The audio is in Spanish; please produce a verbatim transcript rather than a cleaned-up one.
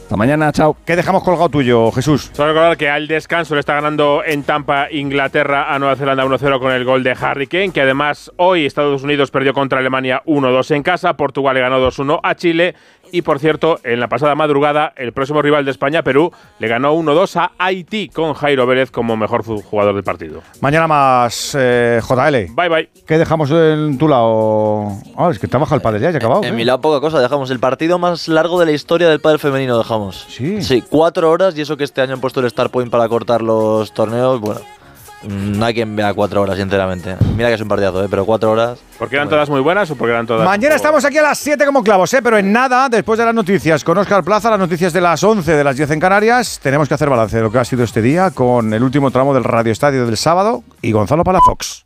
Hasta mañana, chao. ¿Qué dejamos colgado tuyo, Jesús? Solo recordar que al descanso le está ganando en Tampa Inglaterra a Nueva Zelanda uno cero con el gol de Harry Kane, que además hoy Estados Unidos perdió contra Alemania uno dos en casa, Portugal le ganó dos uno a Chile y, por cierto, en la pasada madrugada el próximo rival de España, Perú, le ganó uno dos a Haití con Jairo Vélez como mejor jugador del partido. Mañana más eh, J L. Bye, bye. ¿Qué dejamos en tu lado? Ah, es que te ha bajado el pádel ya, ya ha acabado. En, en ¿eh? mi lado poca cosa, dejamos el partido más largo de la historia del pádel femenino, dejamos. Sí. Sí, cuatro horas, y eso que este año han puesto el Star Point para cortar los torneos, bueno, no hay quien vea cuatro horas, sinceramente. Mira que es un partidazo, ¿eh? Pero cuatro horas… ¿Porque eran bueno. todas muy buenas o porque eran todas… Mañana estamos aquí a las siete como clavos, ¿eh? Pero en nada, después de las noticias con Óscar Plaza, las noticias de las once, de las diez en Canarias, tenemos que hacer balance de lo que ha sido este día con el último tramo del Radio Estadio del sábado y Gonzalo Palafox.